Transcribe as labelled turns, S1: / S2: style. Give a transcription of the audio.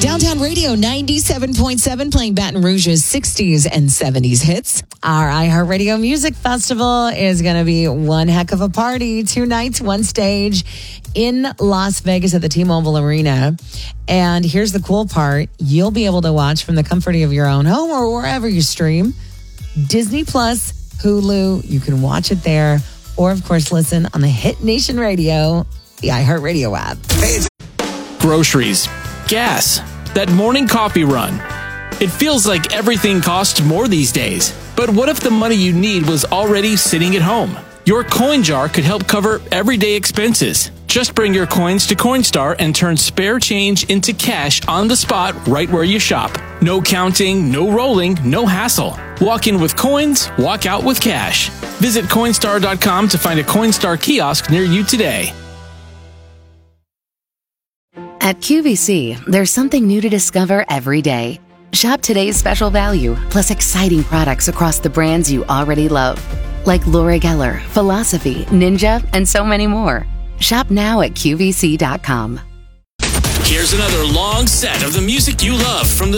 S1: Downtown Radio 97.7 playing Baton Rouge's 60s and 70s hits. Our iHeartRadio Music Festival is going to be one heck of a party. 2 nights, one stage in Las Vegas at the T-Mobile Arena. And here's the cool part. You'll be able to watch from the comfort of your own home or wherever you stream. Disney Plus, Hulu, you can watch it there. Or, of course, listen on the Hit Nation Radio, the iHeartRadio app.
S2: Groceries, gas, that morning coffee run. It feels like everything costs more these days. But what if the money you need was already sitting at home? Your coin jar could help cover everyday expenses. Just bring your coins to Coinstar and turn spare change into cash on the spot right where you shop. No counting, no rolling, no hassle. Walk in with coins, walk out with cash. Visit Coinstar.com to find a Coinstar kiosk near you today.
S3: At QVC, there's something new to discover every day. Shop today's special value, plus exciting products across the brands you already love. Like Laura Geller, Philosophy, Ninja, and so many more. Shop now at QVC.com.
S2: Here's another long set of the music you love from the